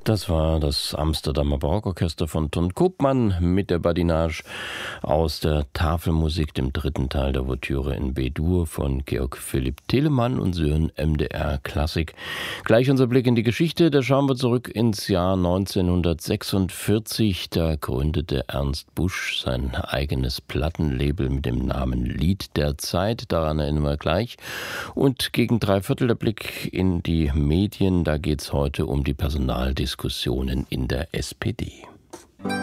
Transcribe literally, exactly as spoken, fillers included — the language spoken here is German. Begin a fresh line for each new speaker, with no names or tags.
Das war das Amsterdamer Barockorchester von Ton Koopman mit der Badinage aus der Tafelmusik, dem dritten Teil der Ouvertüre in B-Dur von Georg Philipp Telemann und Söhnen M D R Klassik. Gleich unser Blick in die Geschichte, da schauen wir zurück ins Jahr neunzehnhundertsechsundvierzig. Da gründete Ernst Busch sein eigenes Plattenlabel mit dem Namen Lied der Zeit, daran erinnern wir gleich. Und gegen drei Viertel der Blick in die Medien, da geht es heute um die Personaldiskussionen in der S P D.